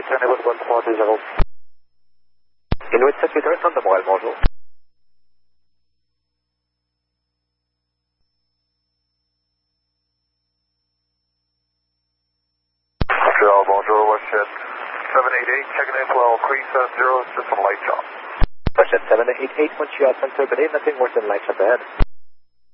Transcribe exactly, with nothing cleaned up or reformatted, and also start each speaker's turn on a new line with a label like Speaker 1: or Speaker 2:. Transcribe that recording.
Speaker 1: return Airbus one four two zero. Inuit sept return from the Montréal, bonjour.
Speaker 2: Montreal, bonjour, WestJet seven eight eight, checking in twelve, three seven zero, system lights off.
Speaker 1: WestJet seven eight eight, Montreal, center, good day, nothing worse than lights up ahead.